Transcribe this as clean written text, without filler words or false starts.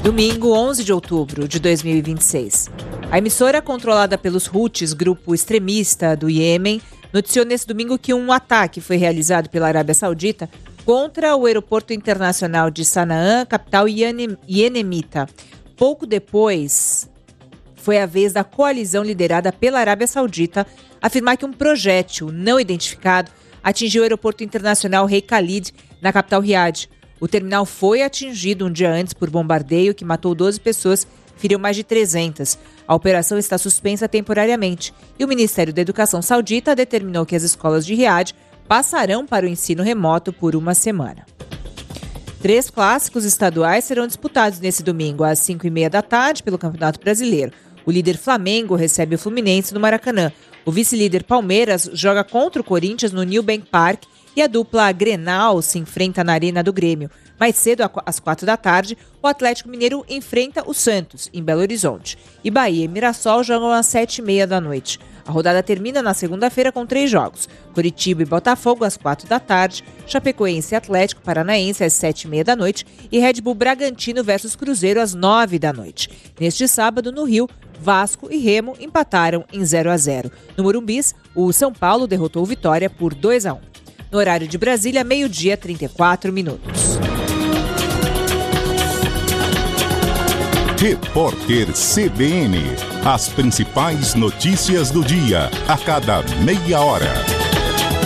Domingo, 11 de outubro de 2026. A emissora controlada pelos Houthis, grupo extremista do Iêmen, noticiou nesse domingo que um ataque foi realizado pela Arábia Saudita contra o aeroporto internacional de Sana'a, capital iemenita. Pouco depois, foi a vez da coalizão liderada pela Arábia Saudita afirmar que um projétil não identificado atingiu o aeroporto internacional Rei Khalid, na capital Riad. O terminal foi atingido um dia antes por bombardeio que matou 12 pessoas, feriu mais de 300. A operação está suspensa temporariamente e o Ministério da Educação saudita determinou que as escolas de Riad passarão para o ensino remoto por uma semana. 3 clássicos estaduais serão disputados nesse domingo, às 5h30 da tarde, pelo Campeonato Brasileiro. O líder Flamengo recebe o Fluminense no Maracanã. O vice-líder Palmeiras joga contra o Corinthians no New Bank Park e a dupla Grenal se enfrenta na Arena do Grêmio. Mais cedo, às 4 da tarde, o Atlético Mineiro enfrenta o Santos, em Belo Horizonte. E Bahia e Mirassol jogam às 7h30 da noite. A rodada termina na segunda-feira com 3 jogos. Curitiba e Botafogo às 4 da tarde, Chapecoense e Atlético Paranaense às 7h30 da noite e Red Bull Bragantino versus Cruzeiro às 9 da noite. Neste sábado, no Rio, Vasco e Remo empataram em 0-0. No Morumbis, o São Paulo derrotou o Vitória por 2-1. No horário de Brasília, 12h, 34 minutos. Repórter CBN. As principais notícias do dia, a cada meia hora.